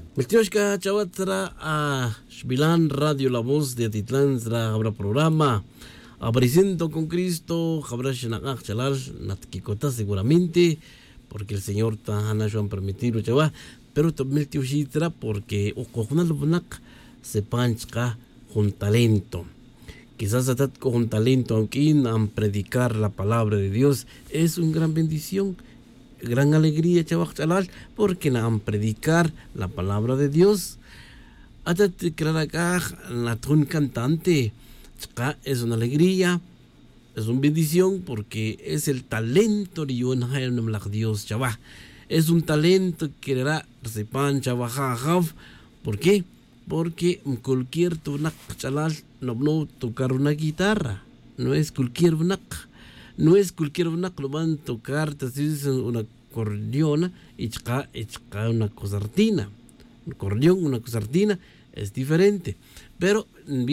Miltioshka Chawatra a Shbilan Radio La Voz de Atitlán habrá programa. Apareciendo con Cristo, habrá Shanakach Chalal, Natkikota seguramente, porque el Señor Tahana han permitido chaval, pero también Miltioshitra porque Okohunalunak se panchka con talento. Quizás atat con talento, aunque han predicar la palabra de Dios, es una gran bendición. Gran alegría chavak chalal porque han predicar la palabra de Dios. Hasta te acá la tun cantante es una alegría, es una bendición porque es el talento de Dios chavá. Es un talento que era sepan chavá. ¿Por qué? Porque cualquier tunak chalal no tocar una guitarra, no es cualquier unak. No es cualquier una que lo van a tocar, te dices una acordeona y una concertina. Un acordeón, una concertina es diferente. Pero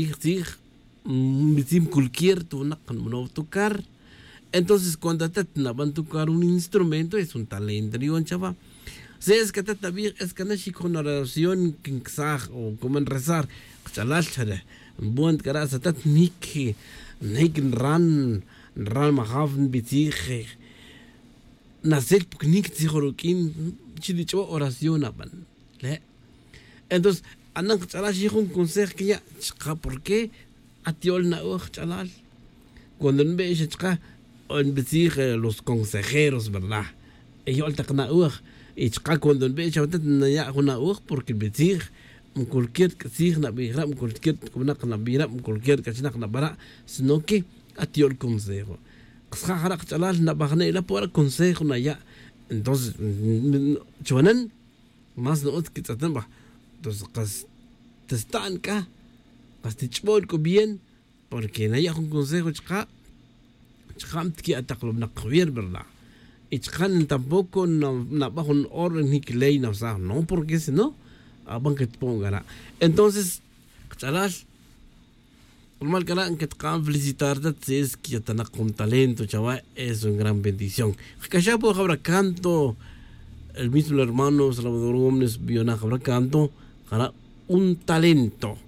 cualquier una que no va a tocar. Entonces, cuando te van a tocar un instrumento, es un talento, chaval. Si es que también es que no es con oración o como en rezar, chalachare, buen cara, se te ni que ran mahafn bitije nacer puknik tijorokin chidicho oración aban le entonces anan chala un consejo que ya chica por qué atiol na chalal cuando en vez chica en bitije los consejeros verdad ellos alta y chica cuando en vez ya una porque bitije cualquier que signa bira cualquier como na bira cualquier que signa na bara sino que atió el consejo. Consejo entonces, chuanan más no que tatamba. Entonces, te están acá, castichbolco bien, porque no hay un consejo chica, que ataclo na cobier, ¿verdad? Y chican tampoco no bajo un orden ni que ley no sabe, no, porque si no, aban que te pongan. Entonces, chalas. Normal que te can felicitarte si es que te con talento, chaval, es una gran bendición. Que ya puedo hablar canto, el mismo hermano Salvador Gómez Biona habla canto, un talento.